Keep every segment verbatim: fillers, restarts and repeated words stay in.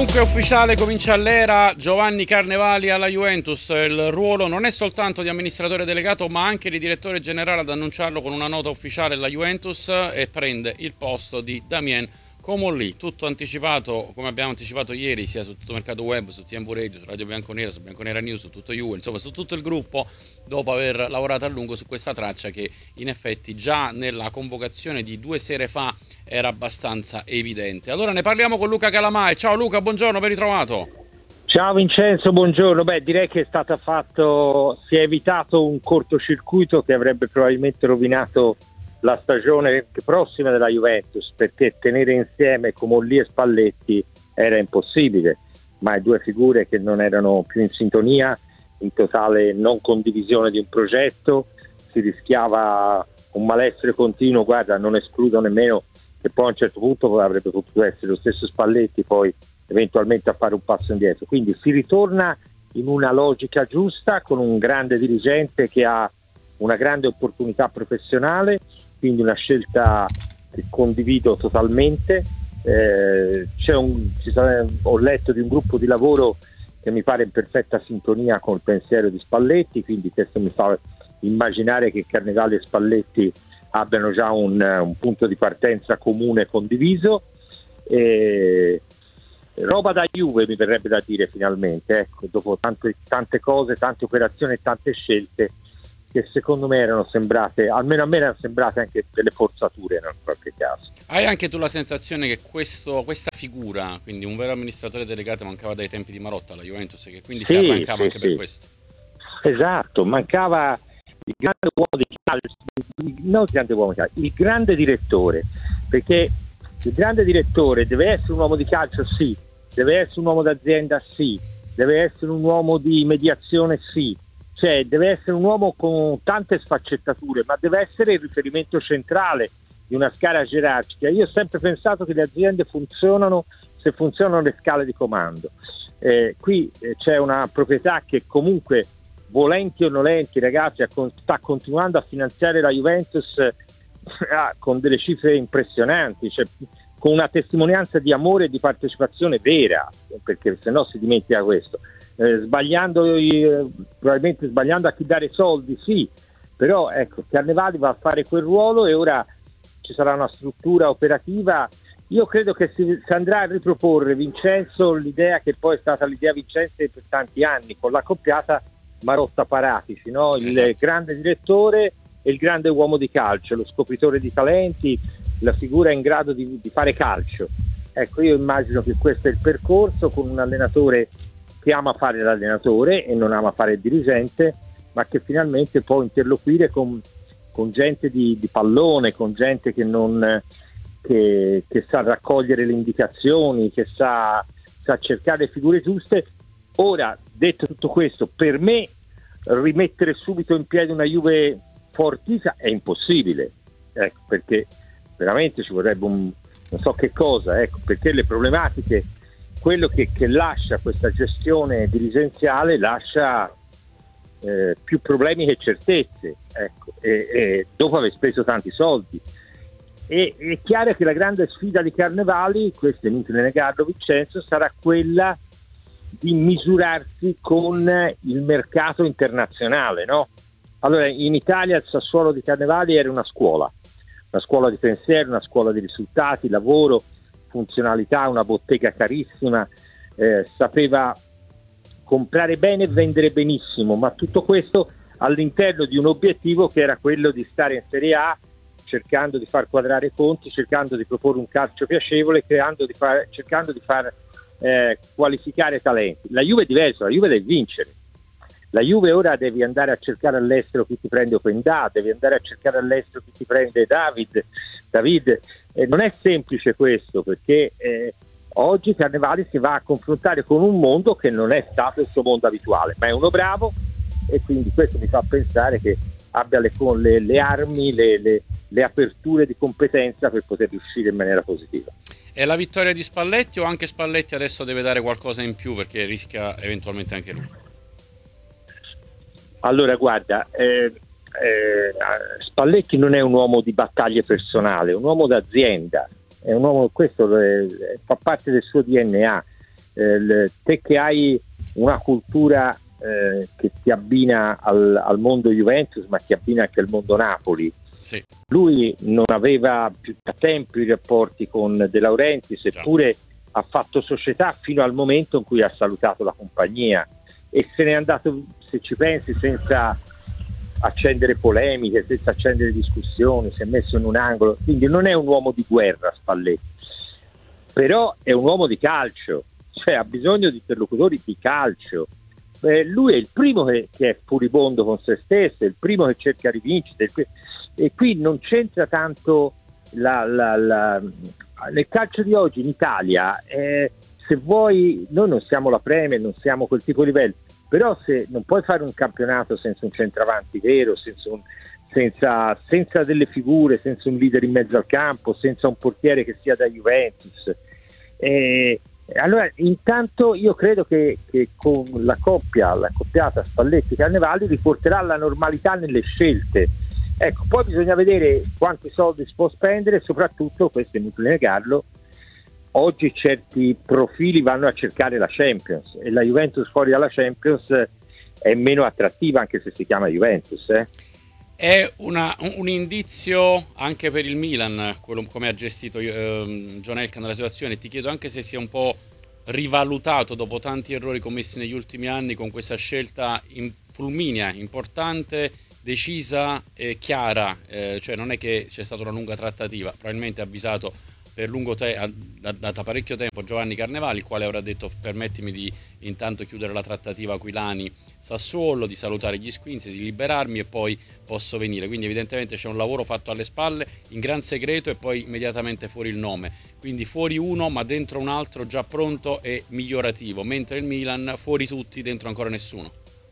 Comunque ufficiale, comincia l'era Giovanni Carnevali alla Juventus. Il ruolo non è soltanto di amministratore delegato ma anche di direttore generale, ad annunciarlo con una nota ufficiale la Juventus, e prende il posto di Damien Comolli. Tutto anticipato, come abbiamo anticipato ieri, sia su tutto il mercato web, su T M V Radio, su Radio Bianconera, su Bianconera News, su tutto Juve, insomma su tutto il gruppo, dopo aver lavorato a lungo su questa traccia che in effetti già nella convocazione di due sere fa era abbastanza evidente. Allora ne parliamo con Luca Calamai. Ciao Luca, buongiorno, ben ritrovato. Ciao Vincenzo, buongiorno. Beh, direi che è stato fatto, si è evitato un cortocircuito che avrebbe probabilmente rovinato la stagione prossima della Juventus, perché tenere insieme Comolli e Spalletti era impossibile, ma due figure che non erano più in sintonia, in totale non condivisione di un progetto, si rischiava un malessere continuo. Guarda, non escludo nemmeno che poi a un certo punto avrebbe potuto essere lo stesso Spalletti poi eventualmente a fare un passo indietro. Quindi si ritorna in una logica giusta, con un grande dirigente che ha una grande opportunità professionale, quindi una scelta che condivido totalmente. Eh, c'è un, ci sarà, ho letto di un gruppo di lavoro che mi pare in perfetta sintonia con il pensiero di Spalletti, quindi questo mi fa immaginare che Carnevali e Spalletti abbiano già un, un punto di partenza comune condiviso. E roba da Juve, mi verrebbe da dire, finalmente, ecco, dopo tante, tante cose, tante operazioni e tante scelte che secondo me erano sembrate, almeno a me erano sembrate anche delle forzature in qualche caso. Hai anche tu la sensazione che questo, questa figura, quindi un vero amministratore delegato, mancava dai tempi di Marotta alla Juventus, e che quindi sì, si arrancava sì, anche sì. per questo? Esatto, mancava il grande uomo di calcio, non il grande uomo di calcio, il grande direttore, perché il grande direttore deve essere un uomo di calcio, sì, deve essere un uomo d'azienda, sì, deve essere un uomo di mediazione, sì, cioè deve essere un uomo con tante sfaccettature, ma deve essere il riferimento centrale di una scala gerarchica. Io ho sempre pensato che le aziende funzionano se funzionano le scale di comando. Eh, qui eh, c'è una proprietà che comunque, volenti o nolenti, ragazzi, sta continuando a finanziare la Juventus eh, con delle cifre impressionanti, cioè, con una testimonianza di amore e di partecipazione vera, perché se no si dimentica questo. Eh, sbagliando, eh, probabilmente sbagliando a chi dare soldi, sì, però ecco, Carnevali va a fare quel ruolo e ora ci sarà una struttura operativa. Io credo che si, si andrà a riproporre, Vincenzo, l'idea che poi è stata l'idea vincente per tanti anni, con l'accoppiata Marotta-Paratici, no? Il Esatto. grande direttore e il grande uomo di calcio, lo scopritore di talenti, la figura in grado di, di fare calcio. Ecco, io immagino che questo è il percorso, con un allenatore che ama fare l'allenatore e non ama fare il dirigente, ma che finalmente può interloquire con, con gente di, di pallone, con gente che, non, che, che sa raccogliere le indicazioni, che sa, sa cercare le figure giuste. Ora, detto tutto questo, per me rimettere subito in piedi una Juve fortissima è impossibile, ecco, perché veramente ci vorrebbe un non so che cosa, ecco, perché le problematiche, quello che, che lascia questa gestione dirigenziale lascia eh, più problemi che certezze, ecco, e, e dopo aver speso tanti soldi. E è chiaro che la grande sfida di Carnevali, questo è inutile negarlo Vincenzo, sarà quella di misurarsi con il mercato internazionale, no? Allora, in Italia il Sassuolo di Carnevali era una scuola, una scuola di pensiero, una scuola di risultati, lavoro, funzionalità, una bottega carissima, eh, sapeva comprare bene e vendere benissimo, ma tutto questo all'interno di un obiettivo che era quello di stare in Serie A, cercando di far quadrare i conti, cercando di proporre un calcio piacevole, creando di far, cercando di far eh, qualificare talenti. La Juve è diversa, la Juve deve vincere. La Juve ora devi andare a cercare all'estero chi ti prende Opendà, devi andare a cercare all'estero chi ti prende David. David. Eh, non è semplice questo, perché eh, oggi Carnevali si va a confrontare con un mondo che non è stato il suo mondo abituale, ma è uno bravo, e quindi questo mi fa pensare che abbia le, le, le armi, le, le, le aperture di competenza per poter riuscire in maniera positiva. È la vittoria di Spalletti, o anche Spalletti adesso deve dare qualcosa in più perché rischia eventualmente anche lui? Allora guarda, eh, eh, Spalletti non è un uomo di battaglie personali, è un uomo d'azienda, è un uomo, questo è, fa parte del suo D N A, eh, te che hai una cultura eh, che ti abbina al, al mondo Juventus, ma ti abbina anche al mondo Napoli. Sì. Lui non aveva più da tempo i rapporti con De Laurentiis, eppure ha fatto società fino al momento in cui ha salutato la compagnia e se n'è andato, se ci pensi, senza accendere polemiche, senza accendere discussioni, si è messo in un angolo. Quindi non è un uomo di guerra Spalletti, però è un uomo di calcio, cioè ha bisogno di interlocutori di calcio. Eh, lui è il primo che, che è furibondo con se stesso, è il primo che cerca rivincite, e qui non c'entra tanto la, la, la, nel calcio di oggi in Italia. Eh, se vuoi, noi non siamo la Premier, non siamo quel tipo di livello, però se non puoi fare un campionato senza un centravanti vero, senza, un, senza, senza delle figure, senza un leader in mezzo al campo, senza un portiere che sia da Juventus, eh, allora intanto io credo che, che con la coppia, la coppiata Spalletti-Carnevali riporterà la normalità nelle scelte. Ecco, poi bisogna vedere quanti soldi si può spendere e soprattutto, questo è inutile negarlo, oggi certi profili vanno a cercare la Champions e la Juventus fuori dalla Champions è meno attrattiva, anche se si chiama Juventus. Eh? È una, un indizio anche per il Milan, quello, come ha gestito eh, John Elkann nella situazione. Ti chiedo anche se si è un po' rivalutato dopo tanti errori commessi negli ultimi anni con questa scelta in fulminea, importante, decisa e chiara, eh, cioè non è che c'è stata una lunga trattativa, probabilmente ha avvisato per lungo tempo, da, da, da parecchio tempo, Giovanni Carnevali, il quale avrà detto permettimi di intanto chiudere la trattativa Aquilani-Sassuolo, di salutare gli squinzi, di liberarmi e poi posso venire. Quindi evidentemente c'è un lavoro fatto alle spalle in gran segreto e poi immediatamente fuori il nome, quindi fuori uno ma dentro un altro già pronto e migliorativo, mentre il Milan fuori tutti, dentro ancora nessuno.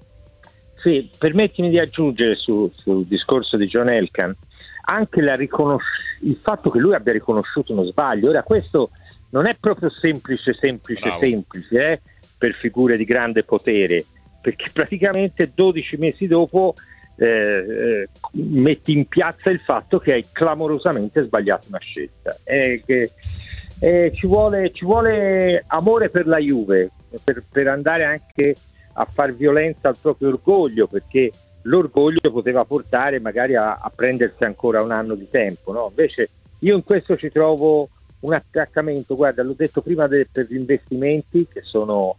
Sì, permettimi di aggiungere su, sul discorso di John Elkann anche la riconosc- il fatto che lui abbia riconosciuto uno sbaglio. Ora questo non è proprio semplice, semplice, Bravo. semplice eh, per figure di grande potere, perché praticamente dodici mesi dopo eh, eh, metti in piazza il fatto che hai clamorosamente sbagliato una scelta. Eh, che, eh, ci, vuole, ci vuole amore per la Juve, per, per andare anche a far violenza al proprio orgoglio, perché l'orgoglio poteva portare magari a, a prendersi ancora un anno di tempo, no? Invece io in questo ci trovo un attaccamento, guarda, l'ho detto prima de, per gli investimenti che sono,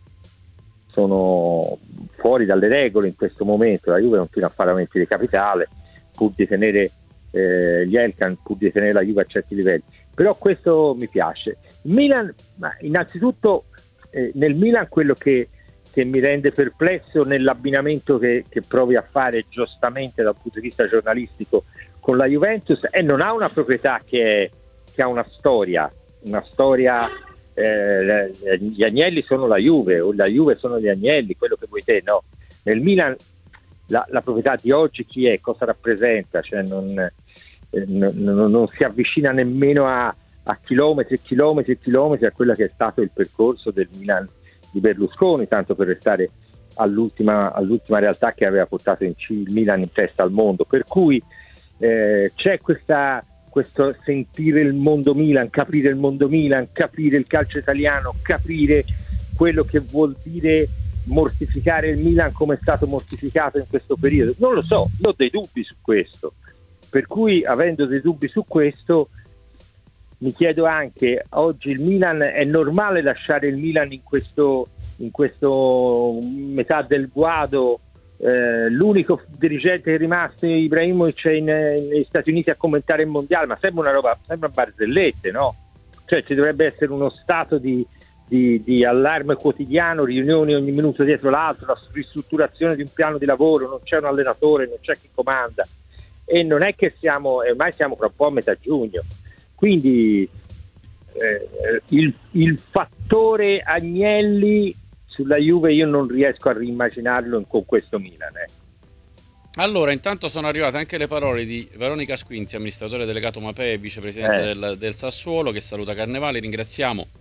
sono fuori dalle regole in questo momento. La Juve continua a fare aumenti di capitale pur di tenere eh, gli Elkann, pur di tenere la Juve a certi livelli, però questo mi piace. Milan, ma innanzitutto eh, nel Milan quello che che mi rende perplesso nell'abbinamento che, che provi a fare giustamente dal punto di vista giornalistico con la Juventus, e non ha una proprietà che, è, che ha una storia, una storia, eh, gli Agnelli sono la Juve o la Juve sono gli Agnelli, quello che vuoi te, no? Nel Milan la, la proprietà di oggi chi è, cosa rappresenta, cioè non, eh, non, non, non si avvicina nemmeno a, a chilometri e chilometri e chilometri a quello che è stato il percorso del Milan di Berlusconi, tanto per restare all'ultima, all'ultima realtà che aveva portato in C, il Milan in testa al mondo, per cui eh, c'è questa, questo sentire il mondo Milan, capire il mondo Milan, capire il calcio italiano, capire quello che vuol dire mortificare il Milan come è stato mortificato in questo periodo. Non lo so, io ho dei dubbi su questo, per cui avendo dei dubbi su questo mi chiedo anche, oggi il Milan, è normale lasciare il Milan in questo, in questo metà del guado? Eh, l'unico dirigente che è rimasto, Ibrahimovic, in, negli Stati Uniti a commentare il mondiale, ma sembra una roba, sembra barzellette, no? Cioè ci dovrebbe essere uno stato di, di, di allarme quotidiano, riunioni ogni minuto dietro l'altro, la ristrutturazione di un piano di lavoro, non c'è un allenatore, non c'è chi comanda, e non è che siamo, ormai siamo fra un po' a metà giugno. Quindi eh, il, il fattore Agnelli sulla Juve io non riesco a rimmaginarlo in, con questo Milan. Eh. Allora, intanto sono arrivate anche le parole di Veronica Squinzi, amministratore delegato Mapei e vicepresidente eh. del, del Sassuolo, che saluta Carnevali. Ringraziamo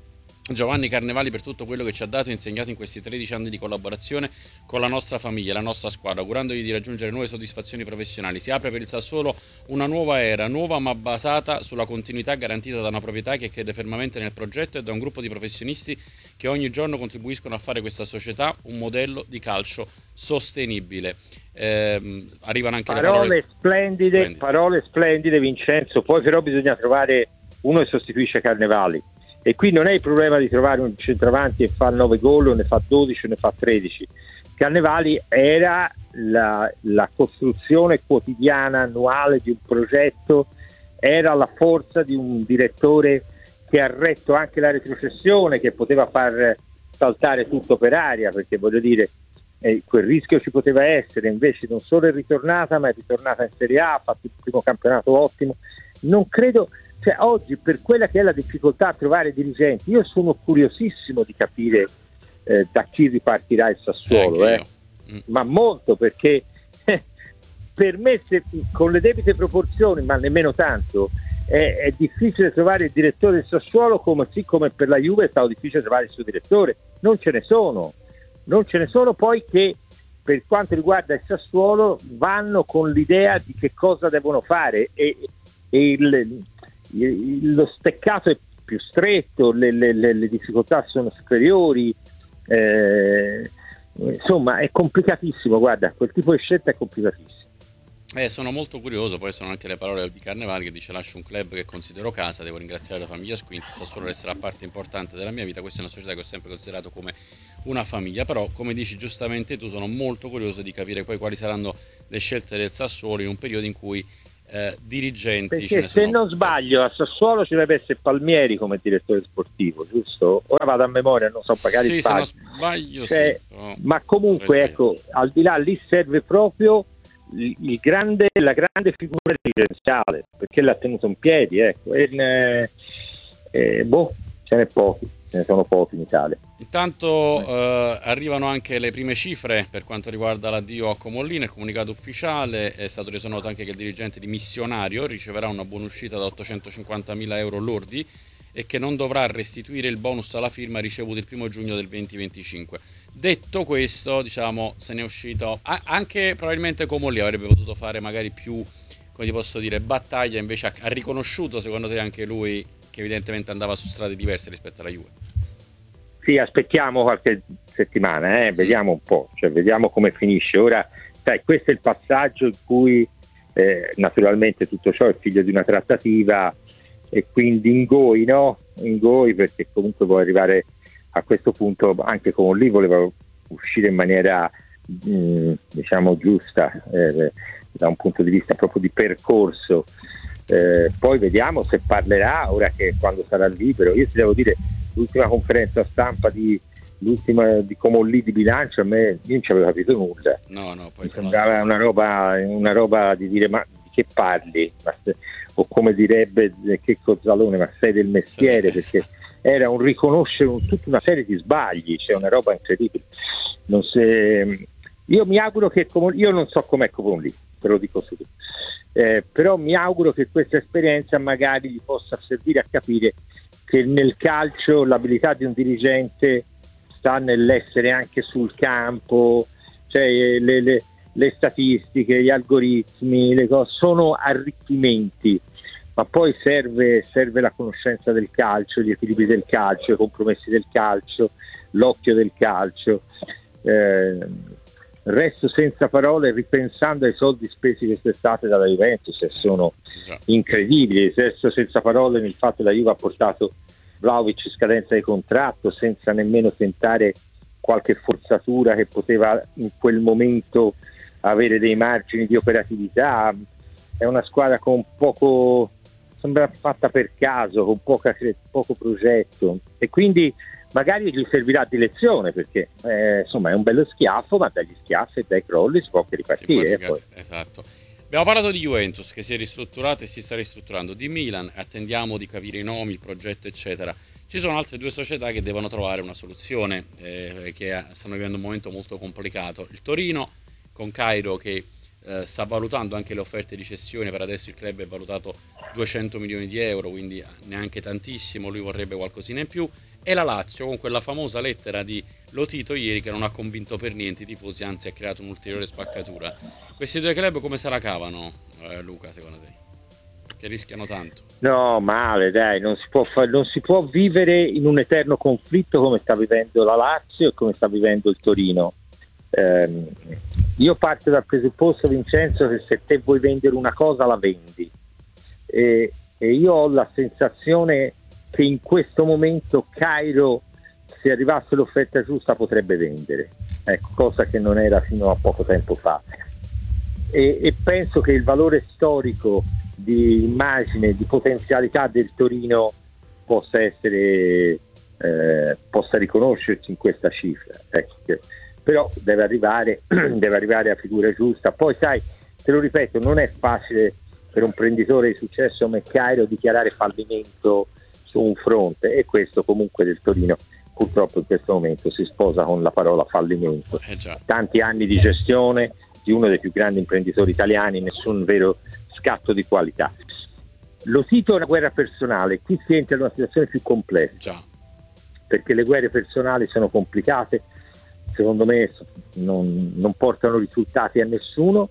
Giovanni Carnevali per tutto quello che ci ha dato e insegnato in questi tredici anni di collaborazione con la nostra famiglia, la nostra squadra, augurandogli di raggiungere nuove soddisfazioni professionali. Si apre per il Sassuolo una nuova era, nuova ma basata sulla continuità garantita da una proprietà che crede fermamente nel progetto e da un gruppo di professionisti che ogni giorno contribuiscono a fare questa società un modello di calcio sostenibile. Eh, arrivano anche parole le parole splendide, splendide, parole splendide Vincenzo, poi però bisogna trovare uno che sostituisce Carnevali. E qui non è il problema di trovare un centravanti e fa nove gol o ne fa dodici o ne fa tredici. Carnevali era la, la costruzione quotidiana, annuale di un progetto, era la forza di un direttore che ha retto anche la retrocessione, che poteva far saltare tutto per aria, perché voglio dire, eh, quel rischio ci poteva essere, invece non solo è ritornata, ma è ritornata in Serie A, ha fatto il primo campionato ottimo. Non credo... Cioè, oggi, per quella che è la difficoltà a trovare dirigenti, io sono curiosissimo di capire eh, da chi ripartirà il Sassuolo, eh, mm. ma molto, perché eh, per me se, con le debite proporzioni, ma nemmeno tanto, è, è difficile trovare il direttore del Sassuolo, come sì come per la Juve è stato difficile trovare il suo direttore. Non ce ne sono, non ce ne sono poi che per quanto riguarda il Sassuolo vanno con l'idea di che cosa devono fare e, e il lo steccato è più stretto, le, le, le difficoltà sono superiori, eh, insomma è complicatissimo, guarda, quel tipo di scelta è complicatissimo. Eh, sono molto curioso, poi sono anche le parole di Carnevali che dice: lascio un club che considero casa, devo ringraziare la famiglia Squinzi, Sassuolo resterà parte importante della mia vita, questa è una società che ho sempre considerato come una famiglia, però come dici giustamente tu sono molto curioso di capire poi quali saranno le scelte del Sassuolo in un periodo in cui Eh, dirigenti, perché ce ne se sono... non sbaglio a Sassuolo ci deve essere Palmieri come direttore sportivo, giusto? Ora vado a memoria, non so, magari sì, se non sbaglio, cioè, sì, però... ma comunque ecco, al di là lì serve proprio il, il grande, la grande figura dirigenziale, perché l'ha tenuto in piedi, ecco, e ne, eh, boh, ce n'è pochi, ce ne sono pochi in Italia. Intanto eh, arrivano anche le prime cifre per quanto riguarda l'addio a Comollino. Il comunicato ufficiale è stato reso noto anche che il dirigente di Missionario riceverà una buonuscita da ottocentocinquantamila euro lordi e che non dovrà restituire il bonus alla firma ricevuto il primo giugno del duemilaventicinque. Detto questo, diciamo, se ne è uscito anche probabilmente Comollino avrebbe potuto fare magari più, come ti posso dire, battaglia, invece ha, ha riconosciuto secondo te anche lui che evidentemente andava su strade diverse rispetto alla Juve. Sì, aspettiamo qualche settimana, eh, vediamo un po', cioè vediamo come finisce. Ora, sai, questo è il passaggio in cui eh, naturalmente tutto ciò è figlio di una trattativa e quindi ingoi, no? Ingoi, perché comunque vuoi arrivare a questo punto, anche con lì voleva uscire in maniera mh, diciamo giusta, eh, da un punto di vista proprio di percorso. Eh, poi vediamo se parlerà ora, che quando sarà libero. Io ti devo dire, l'ultima conferenza stampa di l'ultima di Comolli di bilancio, a me io non ci avevo capito nulla. No, no, poi mi sembrava una roba, una roba di dire ma di che parli? Ma se, o come direbbe che Cozzalone, ma sei del mestiere, sì, perché era un riconoscere un, tutta una serie di sbagli, c'è cioè una roba incredibile. Non se, io mi auguro che io non so com'è Comolli, te lo dico subito. Eh, però mi auguro che questa esperienza magari gli possa servire a capire che nel calcio l'abilità di un dirigente sta nell'essere anche sul campo, cioè le, le, le statistiche, gli algoritmi, le cose sono arricchimenti, ma poi serve, serve la conoscenza del calcio, gli equilibri del calcio, i compromessi del calcio, l'occhio del calcio. Eh, resto senza parole ripensando ai soldi spesi quest'estate dalla Juventus, e sono incredibili. Resto senza parole nel fatto che la Juve ha portato Vlahovic in scadenza di contratto senza nemmeno tentare qualche forzatura che poteva in quel momento avere dei margini di operatività. È una squadra con poco, sembra fatta per caso, con poca, poco progetto, e quindi magari gli servirà di lezione, perché eh, insomma è un bello schiaffo, ma dagli schiaffi e dai crolli si può anche ripartire. Poi. Esatto. Abbiamo parlato di Juventus che si è ristrutturata e si sta ristrutturando, di Milan attendiamo di capire i nomi, il progetto eccetera. Ci sono altre due società che devono trovare una soluzione, eh, che stanno vivendo un momento molto complicato. Il Torino con Cairo che eh, sta valutando anche le offerte di cessione, per adesso il club è valutato duecento milioni di euro, quindi neanche tantissimo, lui vorrebbe qualcosina in più. e la Lazio, con quella famosa lettera di Lotito ieri che non ha convinto per niente i tifosi, anzi ha creato un'ulteriore spaccatura. Questi due club come se la cavano, eh, Luca, secondo te? Che rischiano tanto. No, male, dai, non si può fa- non si può vivere in un eterno conflitto come sta vivendo la Lazio e come sta vivendo il Torino. Eh, io parto dal presupposto, Vincenzo, che se te vuoi vendere una cosa la vendi, e, e io ho la sensazione che in questo momento Cairo, se arrivasse l'offerta giusta, potrebbe vendere, ecco, cosa che non era fino a poco tempo fa, e, e penso che il valore storico di immagine, di potenzialità del Torino possa essere eh, possa riconoscersi in questa cifra, ecco, che, però deve arrivare deve arrivare a figura giusta. Poi sai, te lo ripeto, non è facile per un imprenditore di successo come Cairo dichiarare fallimento su un fronte, e questo comunque del Torino purtroppo in questo momento si sposa con la parola fallimento. Eh già. Tanti anni di gestione di uno dei più grandi imprenditori italiani, nessun vero scatto di qualità. Lo cito, è una guerra personale, qui si entra in una situazione più complessa. Già. Perché le guerre personali sono complicate, secondo me non, non portano risultati a nessuno.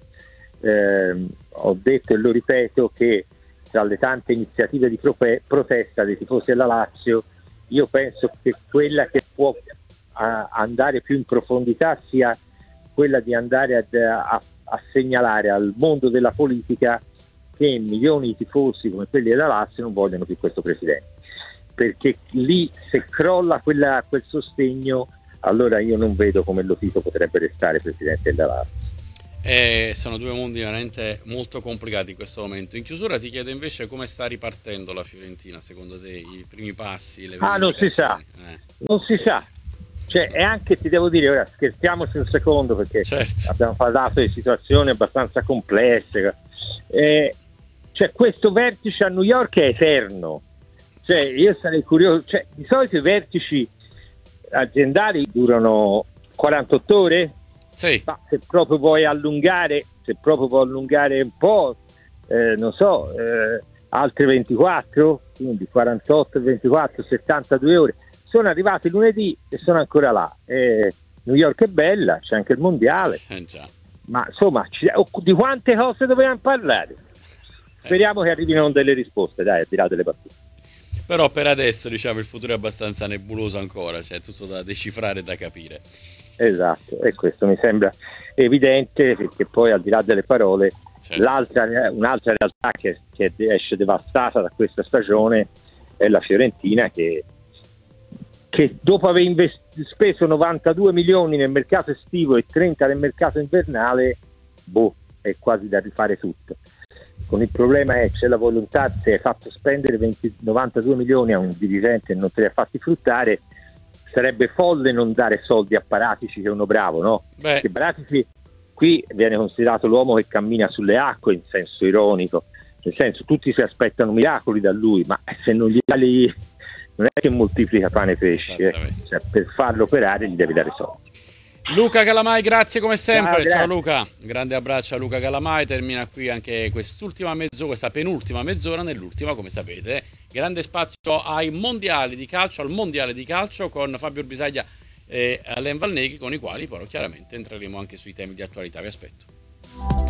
Eh, ho detto e lo ripeto che tra le tante iniziative di prope- protesta dei tifosi della Lazio, io penso che quella che può a, andare più in profondità sia quella di andare a, a, a segnalare al mondo della politica che milioni di tifosi come quelli della Lazio non vogliono più questo presidente, perché lì se crolla quella, quel sostegno, allora io non vedo come Lotito potrebbe restare presidente della Lazio. Eh, sono due mondi veramente molto complicati in questo momento. In chiusura ti chiedo invece come sta ripartendo la Fiorentina, secondo te, i primi passi, le ah non si sa eh. non si sa cioè, e anche ti devo dire, ora scherziamoci un secondo, perché certo. abbiamo parlato di situazioni abbastanza complesse, eh, cioè questo vertice a New York è eterno, cioè io sarei curioso, cioè di solito i vertici aziendali durano quarantotto ore. Sì. Ma se proprio vuoi allungare, se proprio vuoi allungare un po', eh, non so, eh, altre ventiquattro, quindi quarantotto e ventiquattro, settantadue ore. Sono arrivati lunedì e sono ancora là. Eh, New York è bella, c'è anche il mondiale, eh già. ma insomma, ci, di quante cose dovevamo parlare? Speriamo eh. che arrivino delle risposte, dai, al di là delle battute. Però per adesso, diciamo, il futuro è abbastanza nebuloso ancora, c'è cioè tutto da decifrare e da capire. Esatto, e questo mi sembra evidente, perché poi al di là delle parole, certo. l'altra, un'altra realtà che, che esce devastata da questa stagione è la Fiorentina, che, che dopo aver invest- speso novantadue milioni nel mercato estivo e trenta nel mercato invernale, boh, è quasi da rifare tutto. Con il problema è c'è la volontà, se hai fatto spendere venti, novantadue milioni a un dirigente e non te li ha fatti fruttare, sarebbe folle non dare soldi a Paratici, che è uno bravo, no? Beh. Perché Paratici qui viene considerato l'uomo che cammina sulle acque, in senso ironico, nel senso tutti si aspettano miracoli da lui, ma se non gli dai, non è che moltiplica pane e pesce, eh. Cioè, per farlo operare gli devi dare soldi. Luca Calamai, grazie come sempre. Ciao, ciao Luca, grande abbraccio a Luca Calamai. Termina qui anche quest'ultima mezz'ora, questa penultima mezz'ora. Nell'ultima, come sapete, grande spazio ai mondiali di calcio, al mondiale di calcio con Fabio Bisaglia e Alain Valneghi, con i quali però chiaramente entreremo anche sui temi di attualità. Vi aspetto.